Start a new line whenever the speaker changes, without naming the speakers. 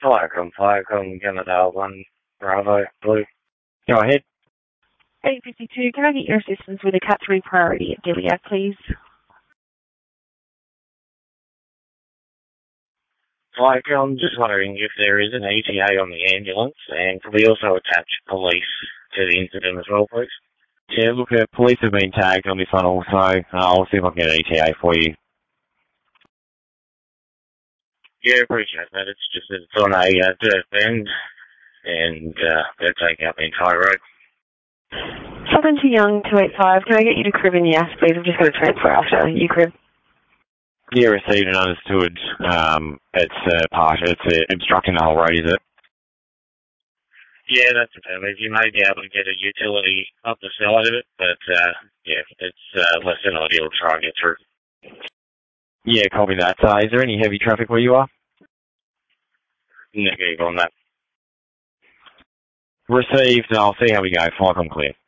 Firecom, Canada 1, Bravo, Blue.
Go ahead.
852, can I get your assistance with a Cat 3 priority at Diliac, please?
Firecom, just wondering if there is an ETA on the ambulance, and could we also attach police to the incident as well, please?
Yeah, look, police have been tagged on this one also. I'll see if I can get an ETA for you.
Yeah, appreciate that. It's just that it's on a dirt bend, and they're taking up the entire road.
Southern to Young 285, can I get you to Crib and Yes, please? I'm just going to transfer after you, Crib.
Yeah, received and understood. It's obstructing the whole road, is it?
Yeah, that's affirmative. You may be able to get a utility up the side of it, but yeah, it's less than ideal to try and get through.
Yeah, copy that. Is there any heavy traffic where you are?
Negative on that.
Received. I'll see how we go. Firecom clear.